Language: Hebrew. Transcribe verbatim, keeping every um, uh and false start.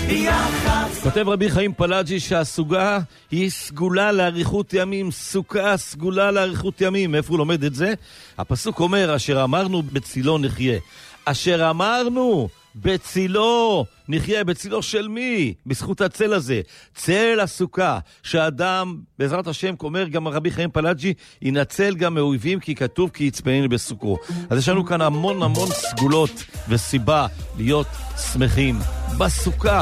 ביחד. כותב רבי חיים פלאג'י שהסוגה היא סגולה לאריכות ימים, סוכה סגולה לאריכות ימים. איפה הוא לומד את זה? הפסוק אומר, אשר אמרנו בצילו נחיה. אשר אמרנו בצילו נחיה. בצילו של מי? בזכות הצל הזה, צל הסוכה, שאדם בעזרת השם, אומר גם רבי חיים פלאג'י, ינצל גם מאויבים, כי כתוב כי יצפנני בסוכו. אז יש לנו כאן המון המון סגולות וסיבה להיות שמחים בסוכה.